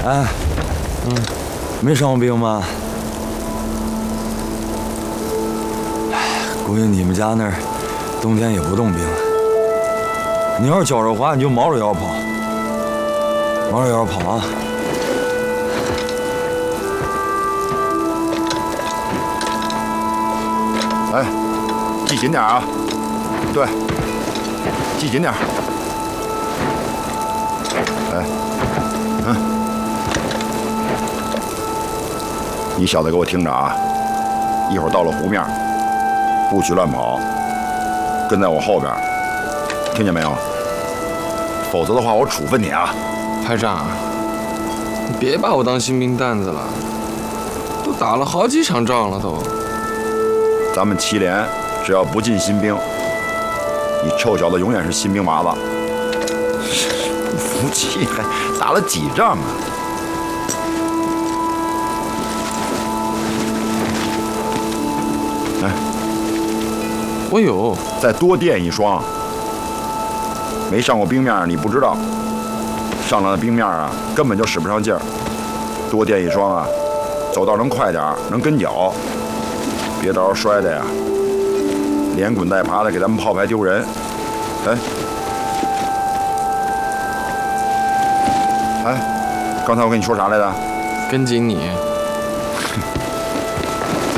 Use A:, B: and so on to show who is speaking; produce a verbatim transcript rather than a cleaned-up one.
A: 哎，嗯，没伤过兵吗？哎，估计你们家那儿冬天也不冻兵。你要是觉着滑，你就毛着腰跑，毛着腰跑啊！
B: 哎，系紧点啊！对，系紧点。哎，嗯，你小子给我听着啊！一会儿到了湖面，不许乱跑，跟在我后边，听见没有？否则的话，我处分你啊！
C: 排长，你别把我当新兵蛋子了，都打了好几场仗了都。
B: 咱们七连只要不进新兵，你臭小子永远是新兵娃子。不服气还打了几仗啊？哎，
C: 我有，
B: 再多垫一双。没上过兵面你不知道，上了兵面啊，根本就使不上劲儿。多垫一双啊，走道能快点，能跟脚。别到时候摔的呀，连滚带爬的给咱们炮排丢人。哎，哎，刚才我跟你说啥来着？
C: 跟紧你。